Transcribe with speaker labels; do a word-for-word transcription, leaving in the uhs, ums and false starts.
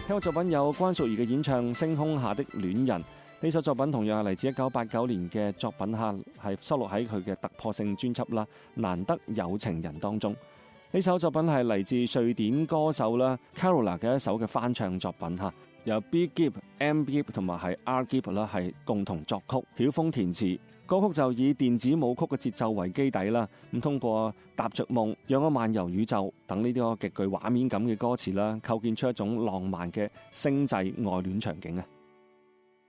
Speaker 1: 聽過作品有關淑怡嘅演唱《星空下的戀人》，呢首作品同樣係嚟自一九八九年嘅作品嚇，係收錄喺佢嘅突破性專輯啦《難得有情人》當中。呢首作品係嚟自瑞典歌手啦 Carola 嘅一首嘅翻唱作品嚇，由 B Gibb、M Gibb 同埋係 R Gibb 啦係共同作曲，曉峰填詞。歌曲就以電子舞曲嘅節奏為基底啦，咁通過踏着夢、讓我漫遊宇宙等呢啲個極具畫面感嘅歌詞啦，構建出一種浪漫嘅星際愛戀場景啊！